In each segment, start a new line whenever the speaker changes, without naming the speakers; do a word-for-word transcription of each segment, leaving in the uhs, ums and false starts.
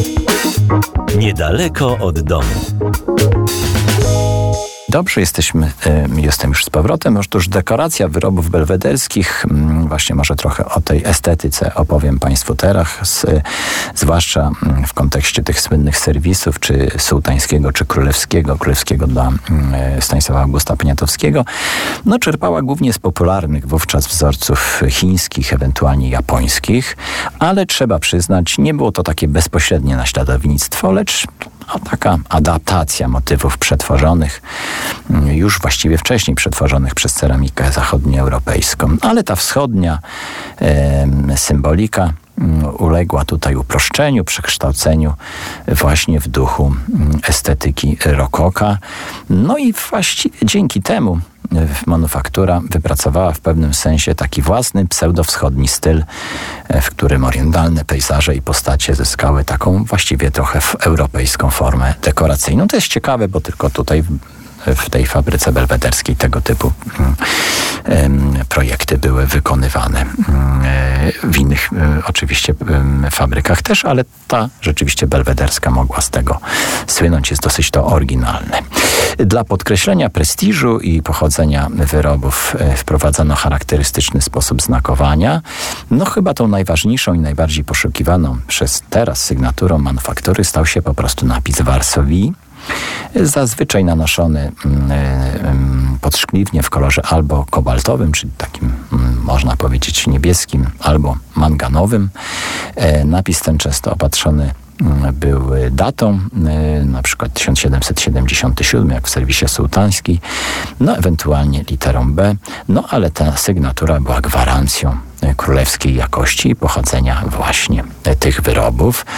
Niedaleko od domu.
Dobrze, jesteśmy, jestem już z powrotem. Otóż dekoracja wyrobów belwederskich, właśnie może trochę o tej estetyce opowiem Państwu teraz, z, zwłaszcza w kontekście tych słynnych serwisów, czy sułtańskiego, czy królewskiego, królewskiego dla Stanisława Augusta Poniatowskiego, no czerpała głównie z popularnych wówczas wzorców chińskich, ewentualnie japońskich, ale trzeba przyznać, nie było to takie bezpośrednie naśladownictwo, lecz no, taka adaptacja motywów przetworzonych, już właściwie wcześniej przetworzonych przez ceramikę zachodnioeuropejską. Ale ta wschodnia e, symbolika uległa tutaj uproszczeniu, przekształceniu właśnie w duchu estetyki rokoka. No i właściwie dzięki temu manufaktura wypracowała w pewnym sensie taki własny pseudowschodni styl, w którym orientalne pejzaże i postacie zyskały taką właściwie trochę europejską formę dekoracyjną. To jest ciekawe, bo tylko tutaj w tej fabryce belwederskiej tego typu um, projekty były wykonywane. Um, w innych um, oczywiście um, fabrykach też, ale ta rzeczywiście belwederska mogła z tego słynąć. Jest dosyć to oryginalne. Dla podkreślenia prestiżu i pochodzenia wyrobów e, wprowadzono charakterystyczny sposób znakowania. No chyba tą najważniejszą i najbardziej poszukiwaną przez teraz sygnaturą manufaktury stał się po prostu napis Varsovie. Zazwyczaj nanoszony podszkliwnie w kolorze albo kobaltowym, czyli takim, można powiedzieć, niebieskim, albo manganowym. Napis ten często opatrzony był datą, na przykład tysiąc siedemset siedemdziesiąty siódmy, jak w serwisie sułtański, no ewentualnie literą B, no ale ta sygnatura była gwarancją królewskiej jakości i pochodzenia właśnie tych wyrobów.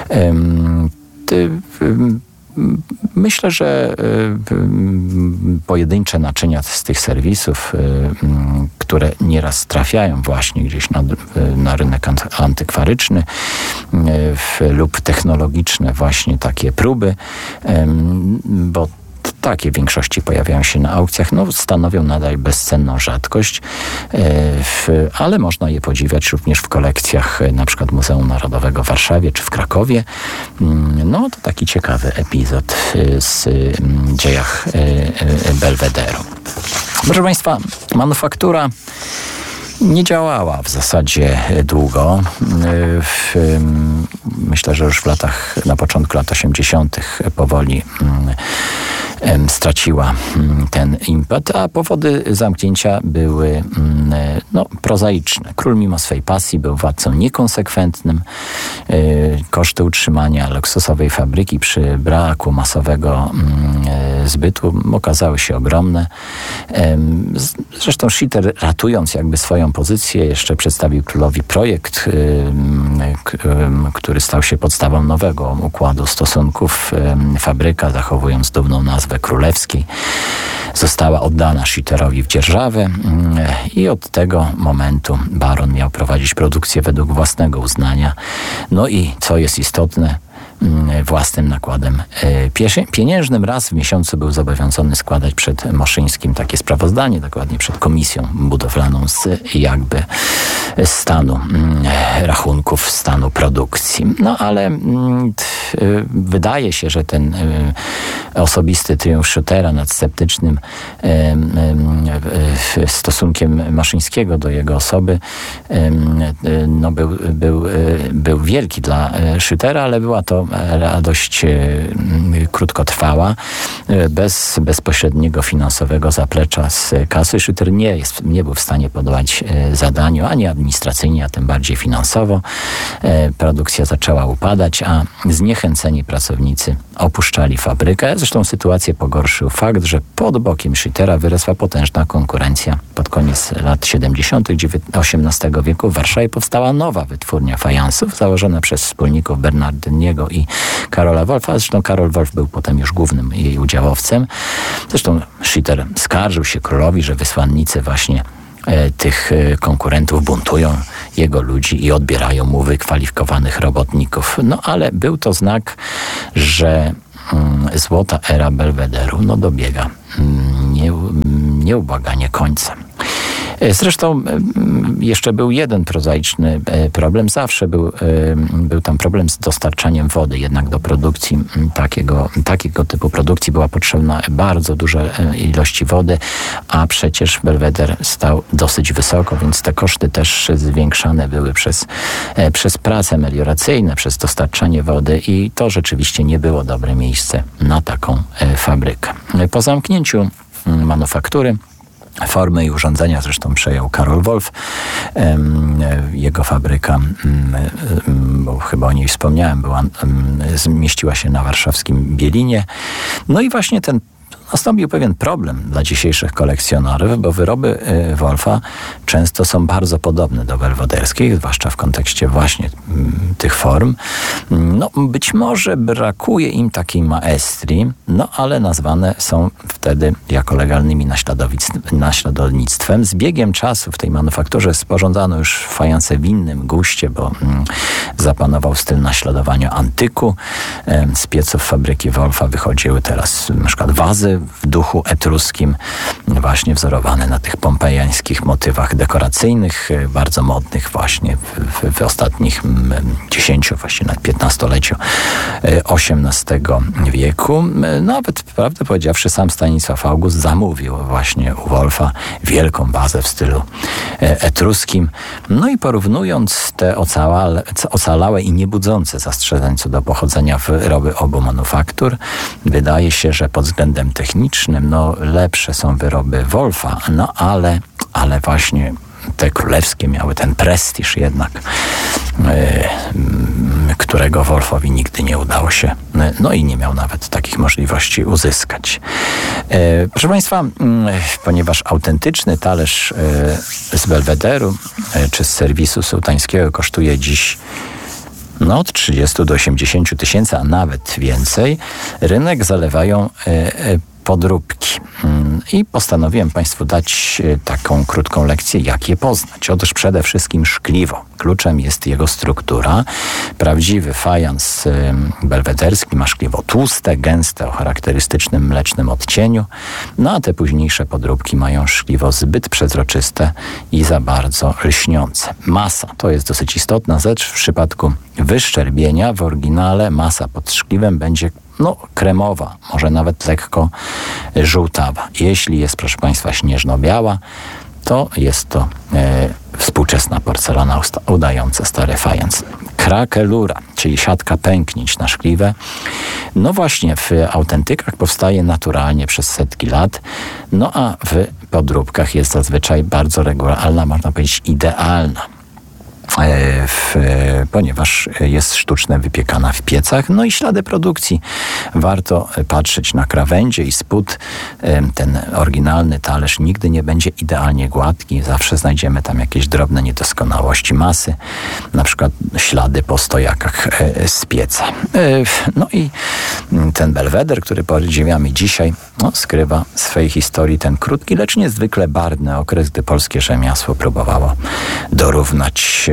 Myślę, że pojedyncze naczynia z tych serwisów, które nieraz trafiają właśnie gdzieś na, na rynek antykwaryczny lub technologiczne właśnie takie próby, bo takie w większości pojawiają się na aukcjach, no stanowią nadal bezcenną rzadkość, ale można je podziwiać również w kolekcjach na przykład Muzeum Narodowego w Warszawie czy w Krakowie. No to taki ciekawy epizod z dziejach Belwederu. Proszę Państwa, manufaktura nie działała w zasadzie długo. Myślę, że już w latach, na początku lat osiemdziesiątych powoli straciła ten impet, a powody zamknięcia były no, prozaiczne. Król mimo swej pasji był władcą niekonsekwentnym. Koszty utrzymania luksusowej fabryki przy braku masowego zbytu okazały się ogromne. Zresztą Schitter, ratując jakby swoją pozycję, jeszcze przedstawił królowi projekt, który stał się podstawą nowego układu stosunków. Fabryka, zachowując dumną nazwę królewskiej, została oddana Schitterowi w dzierżawę i od tego momentu baron miał prowadzić produkcję według własnego uznania. No i co jest istotne, własnym nakładem pieniężnym. Raz w miesiącu był zobowiązany składać przed Moszyńskim takie sprawozdanie, dokładnie przed komisją budowlaną z jakby stanu rachunków, stanu produkcji. No ale wydaje się, że ten osobisty triumf Schittera nad sceptycznym stosunkiem Moszyńskiego do jego osoby no był, był, był wielki dla Schittera, ale była to radość krótkotrwała, bez bezpośredniego finansowego zaplecza z kasy. Schitter nie, jest, nie był w stanie podołać zadaniu ani administracyjnie, a tym bardziej finansowo. Produkcja zaczęła upadać, a zniechęceni pracownicy opuszczali fabrykę. Zresztą sytuację pogorszył fakt, że pod bokiem Schittera wyrosła potężna konkurencja. Pod koniec lat siedemdziesiątych osiemnastego wieku w Warszawie powstała nowa wytwórnia fajansów, założona przez wspólników Bernardyniego i Karola Wolfa. Zresztą Karol Wolf był potem już głównym jej udziałowcem. Zresztą Schitter skarżył się królowi, że wysłannicy właśnie e, tych e, konkurentów buntują jego ludzi i odbierają mu wykwalifikowanych robotników. No ale był to znak, że mm, złota era Belwederu no, dobiega mm, nie, nieubłaganie końca. Zresztą jeszcze był jeden prozaiczny problem. Zawsze był, był tam problem z dostarczaniem wody. Jednak do produkcji takiego, takiego typu produkcji była potrzebna bardzo duże ilości wody, a przecież Belweder stał dosyć wysoko, więc te koszty też zwiększane były przez, przez prace melioracyjne, przez dostarczanie wody i to rzeczywiście nie było dobre miejsce na taką fabrykę. Po zamknięciu manufaktury formy i urządzenia zresztą przejął Karol Wolf. Jego fabryka, bo chyba o niej wspomniałem, była, zmieściła się na warszawskim Bielinie. No i właśnie ten nastąpił pewien problem dla dzisiejszych kolekcjonerów, bo wyroby Wolfa często są bardzo podobne do belwederskich, zwłaszcza w kontekście właśnie tych form. No, być może brakuje im takiej maestrii, no ale nazwane są wtedy jako legalnymi naśladownictwem. Z biegiem czasu w tej manufakturze sporządzano już fajanse w innym guście, bo mm, zapanował styl naśladowania antyku. Z pieców fabryki Wolfa wychodziły teraz na przykład wazy w duchu etruskim, właśnie wzorowane na tych pompejańskich motywach dekoracyjnych, bardzo modnych właśnie w, w, w ostatnich dziesięciu, właściwie nawet piętnastoleciu osiemnastego wieku. Nawet, prawdę powiedziawszy, sam Stanisław August zamówił właśnie u Wolfa wielką wazę w stylu etruskim. No i porównując te ocalałe, ocalałe i niebudzące zastrzeżeń co do pochodzenia wyroby obu manufaktur, wydaje się, że pod względem technicznym, no lepsze są wyroby Wolfa, no ale, ale właśnie te królewskie miały ten prestiż jednak, yy, którego Wolfowi nigdy nie udało się, no i nie miał nawet takich możliwości uzyskać. Yy, proszę Państwa, yy, ponieważ autentyczny talerz yy, z Belwederu yy, czy z serwisu sułtańskiego kosztuje dziś no od trzydziestu do osiemdziesięciu tysięcy, a nawet więcej, rynek zalewają yy, podróbki. I postanowiłem Państwu dać taką krótką lekcję, jak je poznać. Otóż przede wszystkim szkliwo. Kluczem jest jego struktura. Prawdziwy fajans belwederski ma szkliwo tłuste, gęste, o charakterystycznym mlecznym odcieniu. No a te późniejsze podróbki mają szkliwo zbyt przezroczyste i za bardzo lśniące. Masa to jest dosyć istotna rzecz. W przypadku wyszczerbienia w oryginale masa pod szkliwem będzie no, kremowa, może nawet lekko żółtawa. Jeśli jest, proszę Państwa, śnieżno-biała, to jest to e, współczesna porcelana udająca stary fajans. Krakelura, czyli siatka pęknięć na szkliwę, no właśnie w autentykach powstaje naturalnie przez setki lat, no a w podróbkach jest zazwyczaj bardzo regularna, można powiedzieć idealna. W, ponieważ jest sztuczne wypiekana w piecach. No i ślady produkcji. Warto patrzeć na krawędzie i spód. Ten oryginalny talerz nigdy nie będzie idealnie gładki. Zawsze znajdziemy tam jakieś drobne niedoskonałości masy. Na przykład ślady po stojakach z pieca. No i ten Belweder, który podziwiamy dzisiaj, no, skrywa w swej historii ten krótki, lecz niezwykle barwny okres, gdy polskie rzemiosło próbowało dorównać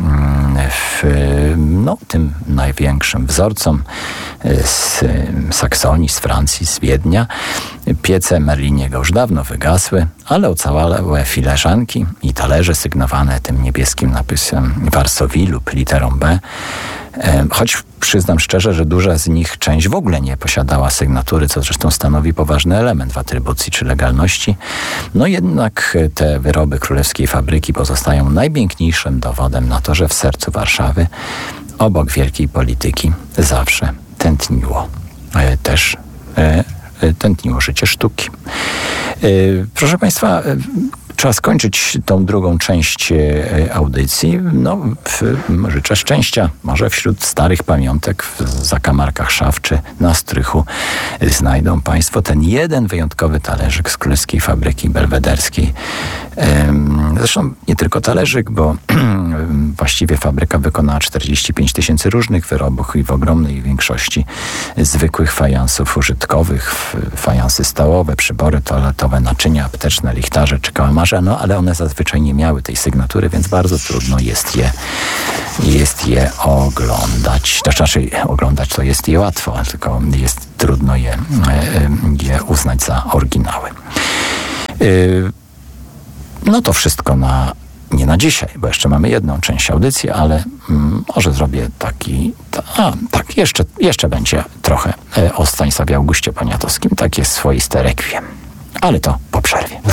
w, no, tym największym wzorcom z Saksonii, z Francji, z Wiednia. Piece Merliniego już dawno wygasły, ale ocalałe filiżanki i talerze sygnowane tym niebieskim napisem Varsovie lub literą B. Choć przyznam szczerze, że duża z nich część w ogóle nie posiadała sygnatury, co zresztą stanowi poważny element w atrybucji czy legalności. No jednak te wyroby królewskiej fabryki pozostają najpiękniejszym dowodem na to, że w sercu Warszawy, obok wielkiej polityki, zawsze tętniło też tętniło życie sztuki. Proszę Państwa, trzeba skończyć tą drugą część audycji. No, życzę szczęścia. Może wśród starych pamiątek w zakamarkach szaf czy na strychu znajdą Państwo ten jeden wyjątkowy talerzyk z królewskiej fabryki belwederskiej. Zresztą nie tylko talerzyk, bo właściwie fabryka wykonała czterdzieści pięć tysięcy różnych wyrobów i w ogromnej większości zwykłych fajansów użytkowych, fajansy stołowe, przybory toaletowe, naczynia apteczne, lichtarze czy kałamarze, no ale one zazwyczaj nie miały tej sygnatury, więc bardzo trudno jest je, jest je oglądać. To znaczy oglądać to jest je łatwo, tylko jest trudno je, je uznać za oryginały. No to wszystko na, nie na dzisiaj, bo jeszcze mamy jedną część audycji, ale mm, może zrobię taki, ta, a tak, jeszcze, jeszcze będzie trochę e, o Stanisławie Augustie Poniatowskim, takie swoiste rekwiem, ale to po przerwie.